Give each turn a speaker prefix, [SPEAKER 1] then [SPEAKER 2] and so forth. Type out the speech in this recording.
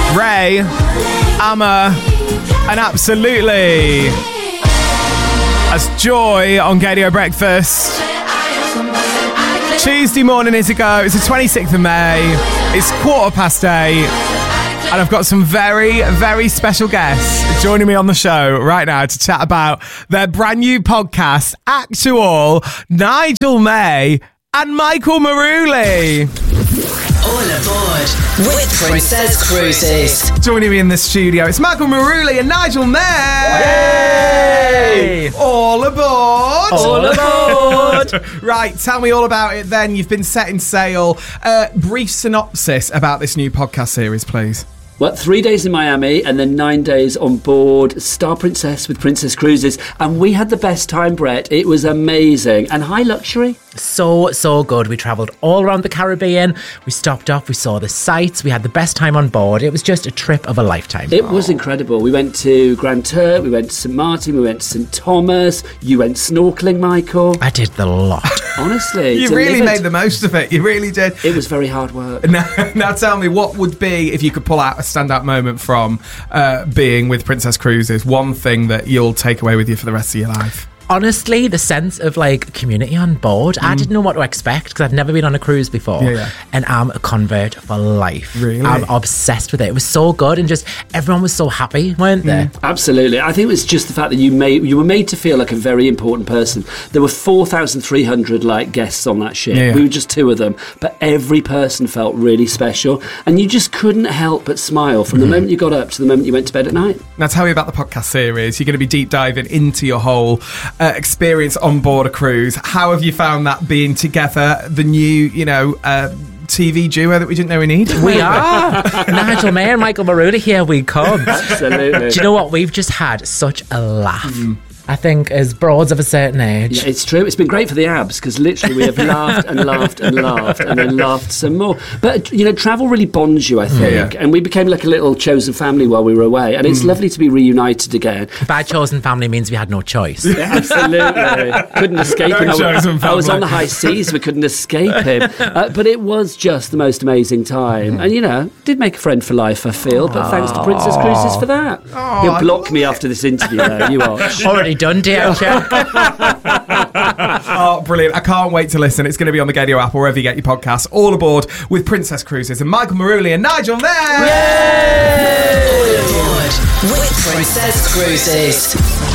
[SPEAKER 1] Ray, Amma, and Absolutely. As Joy on Gadio Breakfast. Tuesday morning is ago. It's the 26th of May. It's 8:15. And I've got some very, very special guests joining me on the show right now to chat about their brand new podcast, Actual, Nigel May and Michael Maruli.
[SPEAKER 2] All aboard with Princess Cruises.
[SPEAKER 1] Joining me in the studio, it's Michael Maruli and Nigel May.
[SPEAKER 3] Yay!
[SPEAKER 1] All aboard!
[SPEAKER 3] All aboard!
[SPEAKER 1] Right, tell me all about it then. You've been setting sail. Brief synopsis about this new podcast series, please.
[SPEAKER 3] Well, 3 days in Miami and then 9 days on board Star Princess with Princess Cruises. And we had the best time, Brett. It was amazing. And high luxury.
[SPEAKER 4] So good. We travelled all around the Caribbean. We stopped off. We saw the sights. We had the best time on board. It was just a trip of a lifetime.
[SPEAKER 3] It was incredible. We went to Grand Turk. We went to St. Martin. We went to St. Thomas. You went snorkeling, Michael.
[SPEAKER 4] I did the lot.
[SPEAKER 3] Honestly.
[SPEAKER 1] You really made the most of it. You really did.
[SPEAKER 3] It was very hard work.
[SPEAKER 1] Now tell me, what would be, if you could pull out a standout moment from being with Princess Cruises, one thing that you'll take away with you for the rest of your life?
[SPEAKER 4] Honestly, the sense of like community on board, I didn't know what to expect because I'd never been on a cruise before.
[SPEAKER 1] Yeah.
[SPEAKER 4] And I'm a convert for life.
[SPEAKER 1] Really?
[SPEAKER 4] I'm obsessed with it. It was so good and just everyone was so happy, weren't they?
[SPEAKER 3] Absolutely. I think it was just the fact that you were made to feel like a very important person. There were 4,300 like guests on that ship.
[SPEAKER 1] Yeah.
[SPEAKER 3] We were just two of them, but every person felt really special, and you just couldn't help but smile from the moment you got up to the moment you went to bed at night.
[SPEAKER 1] Now tell me about the podcast series. You're going to be deep diving into your whole experience on board a cruise. How have you found that being together, the new, TV duo that we didn't know we needed?
[SPEAKER 4] We are. Nigel May and Michael Maruli, here we come.
[SPEAKER 3] Absolutely.
[SPEAKER 4] Do you know what? We've just had such a laugh. I think as broads of a certain age.
[SPEAKER 3] Yeah, it's true. It's been great for the abs because literally we have laughed and laughed and laughed and then laughed some more. But, travel really bonds you, I think.
[SPEAKER 1] Yeah.
[SPEAKER 3] And we became like a little chosen family while we were away. And it's lovely to be reunited again.
[SPEAKER 4] By chosen family means we had no choice.
[SPEAKER 3] Yeah, absolutely. Couldn't escape him. I was on the high seas. We couldn't escape him. But it was just the most amazing time. And, did make a friend for life, I feel. But thanks to Princess Cruises for that. He'll block me after this interview, though. You watch.
[SPEAKER 4] Already done, dear.
[SPEAKER 1] Oh, brilliant. I can't wait to listen. It's going to be on the Gadio app or wherever you get your podcasts. All aboard with Princess Cruises and Michael Maruli and Nigel May.
[SPEAKER 2] All aboard with Princess Cruises.